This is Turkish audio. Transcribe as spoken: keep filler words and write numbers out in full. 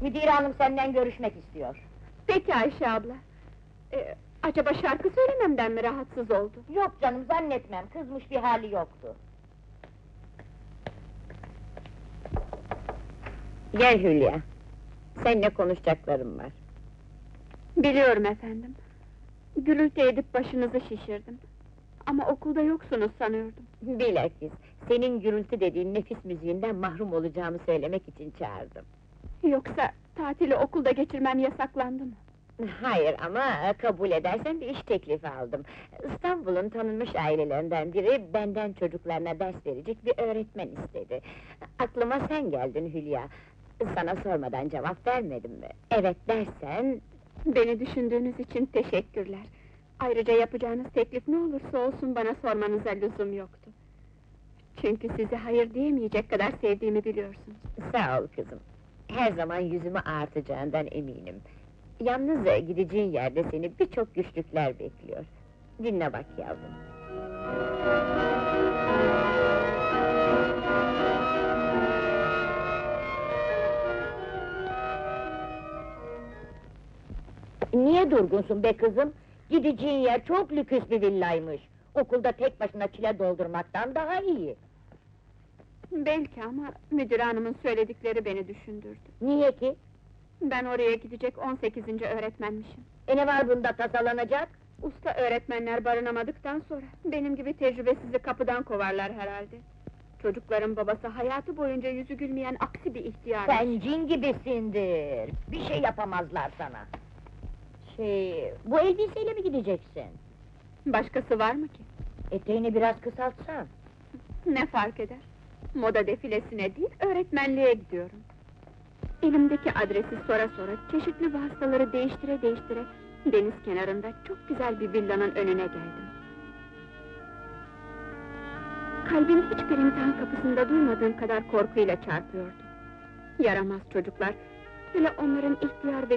Müdür hanım senden görüşmek istiyor. Peki Ayşe abla. Ee, acaba şarkı söylememden mi rahatsız oldu? Yok canım, zannetmem, kızmış bir hali yoktu. Gel Hülya, seninle konuşacaklarım var. Biliyorum efendim. Gürültü edip başınızı şişirdim. Ama okulda yoksunuz sanıyordum. Bilakis, senin gürültü dediğin nefis müziğinden mahrum olacağımı söylemek için çağırdım. Yoksa tatili okulda geçirmem yasaklandı mı? Hayır ama kabul edersen bir iş teklifi aldım. İstanbul'un tanınmış ailelerinden biri benden çocuklarına ders verecek bir öğretmen istedi. Aklıma sen geldin Hülya. Sana sormadan cevap vermedim mi? Evet dersen... Beni düşündüğünüz için teşekkürler. Ayrıca yapacağınız teklif ne olursa olsun bana sormanıza lüzum yoktu. Çünkü sizi hayır diyemeyecek kadar sevdiğimi biliyorsunuz. Sağ ol kızım. Her zaman yüzümü ağartacağından eminim. Yalnız gideceğin yerde seni birçok güçlükler bekliyor. Dinle bak yavrum. Niye durgunsun be kızım? Gideceğin yer çok lüküs bir villaymış. Okulda tek başına çile doldurmaktan daha iyi. Belki ama müdür hanımın söyledikleri beni düşündürdü. Niye ki? Ben oraya gidecek on sekizinci öğretmenmişim. E ne var bunda tasalanacak? Usta öğretmenler barınamadıktan sonra benim gibi tecrübesizi kapıdan kovarlar herhalde. Çocukların babası hayatı boyunca yüzü gülmeyen aksi bir ihtiyar. Sen cin gibisindir. Bir şey yapamazlar sana. Şey, bu elbiseyle mi gideceksin? Başkası var mı ki? Eteğini biraz kısaltsan. Ne fark eder? Moda defilesine değil, öğretmenliğe gidiyorum. Elimdeki adresi sora sora, çeşitli vasıtaları değiştire değiştire... deniz kenarında çok güzel bir villanın önüne geldim. Kalbim hiçbir imtihan kapısında duymadığım kadar korkuyla çarpıyordu. Yaramaz çocuklar, hele onların ihtiyar ve